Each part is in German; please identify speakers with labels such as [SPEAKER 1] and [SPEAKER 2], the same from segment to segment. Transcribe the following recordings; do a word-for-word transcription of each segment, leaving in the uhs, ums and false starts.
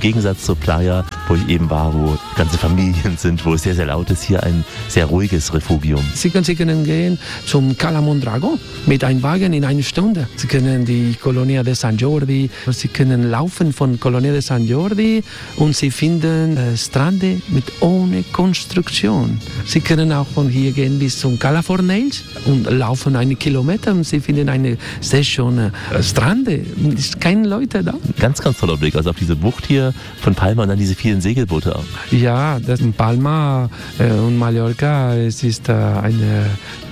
[SPEAKER 1] Gegensatz zur Playa, wo ich eben war, wo ganze Familien sind, wo es sehr, sehr laut ist, hier ein sehr ruhiges Refugium.
[SPEAKER 2] Sie können, Sie können gehen zum Cala Mondragon mit einem Wagen in einer Stunde. Sie können die Colonia de San Jordi, Sie können laufen von Colonia de San Jordi und Sie finden äh, Strände mit ohne Konstruktion. Sie können auch von hier gehen bis zum Cala Fornells und laufen einen Kilometer und Sie finden eine sehr schöne äh, Strände. Es sind keine Leute da.
[SPEAKER 1] Ganz, ganz toller Blick, also auf diese Bucht hier von Palma und dann diese vielen Segelboote auch.
[SPEAKER 2] Ja, das in Palma äh, und Mallorca, es ist äh, eine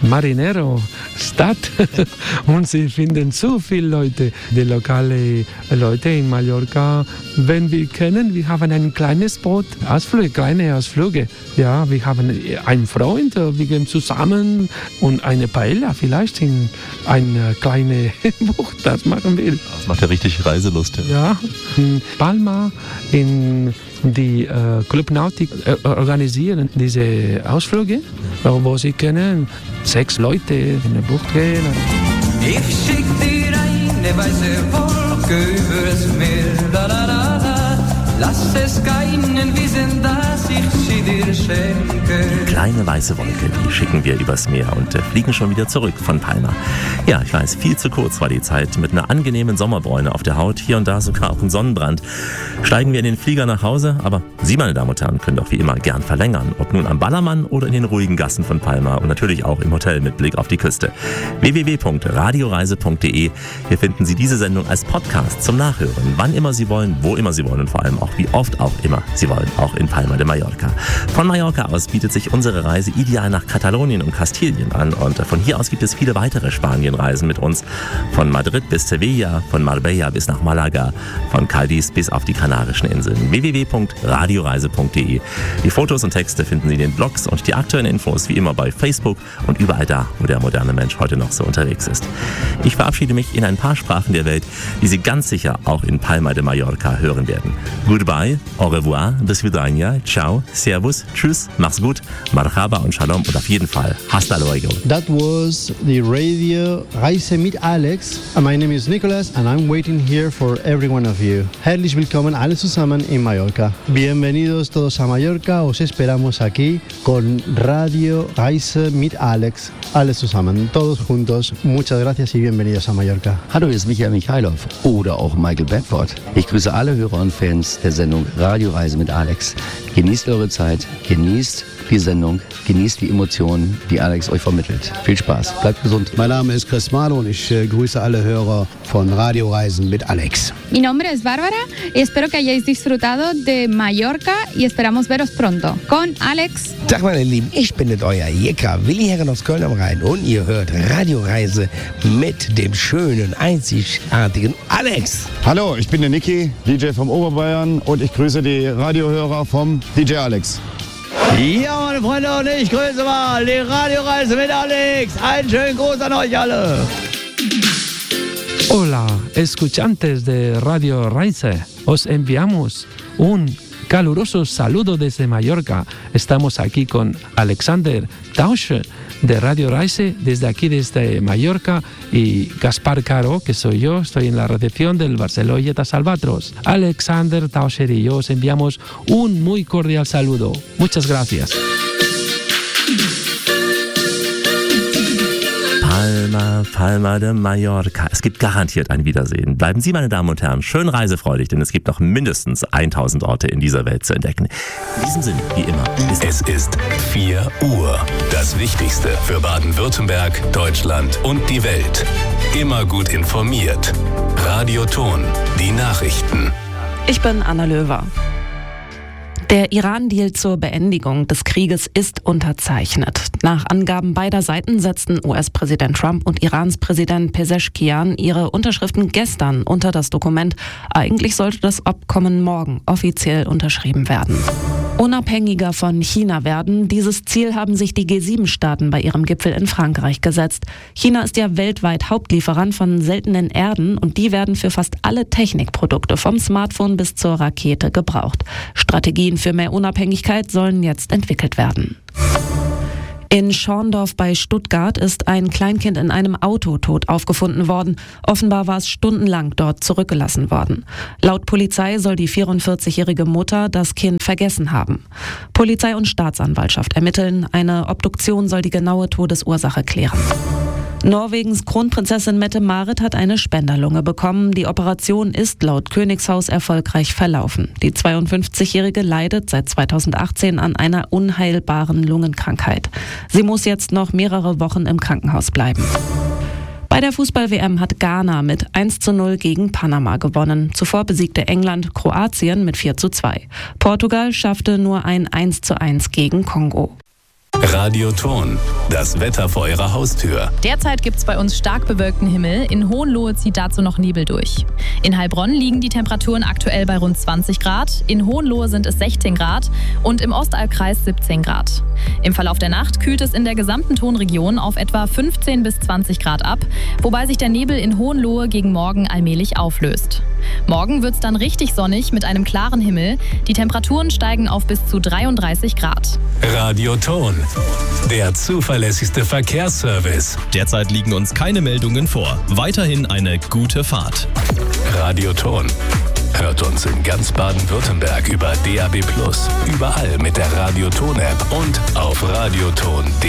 [SPEAKER 2] Marinero-Stadt und Sie finden so viele Leute, die lokalen Leute in Mallorca. Wenn wir können, wir haben ein kleines Boot, Ausflüge, kleine Ausflüge. Ja, wir haben einen Freund, wir gehen zusammen und eine Paella vielleicht in eine kleine Bucht, das machen wir.
[SPEAKER 1] Das macht ja richtig Reiselust. Ja,
[SPEAKER 2] ja, in Palma, in die äh, Club Nautic äh, organisieren diese Ausflüge, wo sie können sechs Leute in eine Bucht gehen.
[SPEAKER 3] Ich schick dir eine weiße Wolke übers Meer, da, da, da, da. Lass es keinen wissen, dass ich sie dir schenke.
[SPEAKER 1] Kleine weiße Wolke, die schicken wir übers Meer und äh, fliegen schon wieder zurück von Palma. Ja, ich weiß, viel zu kurz war die Zeit. Mit einer angenehmen Sommerbräune auf der Haut, hier und da sogar auch ein Sonnenbrand, steigen wir in den Flieger nach Hause. Aber Sie, meine Damen und Herren, können doch wie immer gern verlängern. Ob nun am Ballermann oder in den ruhigen Gassen von Palma und natürlich auch im Hotel mit Blick auf die Küste. w w w punkt radioreise punkt d e. Hier finden Sie diese Sendung als Podcast zum Nachhören. Wann immer Sie wollen, wo immer Sie wollen und vor allem auch wie oft auch immer Sie wollen, auch in Palma de Mallorca. Von Mallorca aus bietet sich unsere Reise ideal nach Katalonien und Kastilien an und von hier aus gibt es viele weitere Spanienreisen mit uns. Von Madrid bis Sevilla, von Marbella bis nach Malaga, von Cadiz bis auf die Kanarischen Inseln. w w w punkt radioreise punkt d e. Die Fotos und Texte finden Sie in den Blogs und die aktuellen Infos wie immer bei Facebook und überall da, wo der moderne Mensch heute noch so unterwegs ist. Ich verabschiede mich in ein paar Sprachen der Welt, die Sie ganz sicher auch in Palma de Mallorca hören werden. Goodbye, au revoir, bis vidania, ciao, servus, tschüss, mach's gut, marhaba und shalom und auf jeden Fall hasta luego.
[SPEAKER 4] That was the Radio Reise mit Alex. My name is Nicholas and I'm waiting here for every one of you. Herzlich willkommen alle zusammen in Mallorca. Bienvenidos todos a Mallorca. Os esperamos aquí con Radio Reise mit Alex. Alle zusammen, todos juntos. Muchas gracias y bienvenidos a Mallorca.
[SPEAKER 5] Hallo, hier ist Michael Michailov oder auch Michael Bedford. Ich grüße alle Hörer und Fans der Sendung Radioreise mit Alex. Genießt eure Zeit, genießt die Sendung, genießt die Emotionen, die Alex euch vermittelt. Viel Spaß, bleibt gesund.
[SPEAKER 6] Mein Name ist Chris Malo und ich äh, grüße alle Hörer von Radioreisen mit Alex.
[SPEAKER 7] Mi nombre es Bárbara y espero que hayáis disfrutado de Mallorca y esperamos veros pronto. Con Alex.
[SPEAKER 8] Tag meine Lieben, ich bin nicht euer Jecker, Willi Herren aus Köln am Rhein und ihr hört Radioreise mit dem schönen, einzigartigen Alex.
[SPEAKER 9] Hallo, ich bin der Niki, D J vom Oberbayern und ich grüße die Radiohörer vom D J Alex.
[SPEAKER 10] Ja, meine Freunde, und ich grüße mal die Radioreise mit Alex. Einen schönen Gruß an euch alle.
[SPEAKER 2] Hola, escuchantes de Radio Reise. Os enviamos un caluroso saludo desde Mallorca. Estamos aquí con Alexander Tausch de Radio Reise, desde aquí, desde Mallorca, y Gaspar Caro, que soy yo, estoy en la recepción del Barceloneta Albatros. Alexander Tausch y yo os enviamos un muy cordial saludo. Muchas gracias.
[SPEAKER 1] Palma, Palma de Mallorca. Es gibt garantiert ein Wiedersehen. Bleiben Sie, meine Damen und Herren, schön reisefreudig, denn es gibt noch mindestens tausend Orte in dieser Welt zu entdecken. In diesem Sinne, wie immer.
[SPEAKER 11] Ist es ist vier Uhr. Das Wichtigste für Baden-Württemberg, Deutschland und die Welt. Immer gut informiert. Radio Ton, die Nachrichten.
[SPEAKER 12] Ich bin Anna Löwer. Der Iran-Deal zur Beendigung des Krieges ist unterzeichnet. Nach Angaben beider Seiten setzten U S-Präsident Trump und Irans Präsident Pezeshkian ihre Unterschriften gestern unter das Dokument. Eigentlich sollte das Abkommen morgen offiziell unterschrieben werden. Unabhängiger von China werden, dieses Ziel haben sich die G sieben Staaten bei ihrem Gipfel in Frankreich gesetzt. China ist ja weltweit Hauptlieferant von seltenen Erden und die werden für fast alle Technikprodukte vom Smartphone bis zur Rakete gebraucht. Strategien für mehr Unabhängigkeit sollen jetzt entwickelt werden. In Schorndorf bei Stuttgart ist ein Kleinkind in einem Auto tot aufgefunden worden. Offenbar war es stundenlang dort zurückgelassen worden. Laut Polizei soll die vierundvierzigjährige Mutter das Kind vergessen haben. Polizei und Staatsanwaltschaft ermitteln. Eine Obduktion soll die genaue Todesursache klären. Norwegens Kronprinzessin Mette-Marit hat eine Spenderlunge bekommen. Die Operation ist laut Königshaus erfolgreich verlaufen. Die zweiundfünfzigjährige leidet seit zweitausendachtzehn an einer unheilbaren Lungenkrankheit. Sie muss jetzt noch mehrere Wochen im Krankenhaus bleiben. Bei der Fußball-W M hat Ghana mit eins zu null gegen Panama gewonnen. Zuvor besiegte England Kroatien mit vier zu zwei. Portugal schaffte nur ein eins zu eins gegen Kongo.
[SPEAKER 11] Radioton, das Wetter vor Ihrer Haustür.
[SPEAKER 13] Derzeit gibt es bei uns stark bewölkten Himmel. In Hohenlohe zieht dazu noch Nebel durch. In Heilbronn liegen die Temperaturen aktuell bei rund zwanzig Grad. In Hohenlohe sind es sechzehn Grad und im Ostallkreis siebzehn Grad. Im Verlauf der Nacht kühlt es in der gesamten Tonregion auf etwa fünfzehn bis zwanzig Grad ab, wobei sich der Nebel in Hohenlohe gegen morgen allmählich auflöst. Morgen wird es dann richtig sonnig mit einem klaren Himmel. Die Temperaturen steigen auf bis zu dreiunddreißig Grad.
[SPEAKER 11] Radioton, der zuverlässigste Verkehrsservice.
[SPEAKER 14] Derzeit liegen uns keine Meldungen vor. Weiterhin eine gute Fahrt.
[SPEAKER 11] Radioton. Hört uns in ganz Baden-Württemberg über D A B plus, überall mit der Radioton-App und auf radioton punkt de.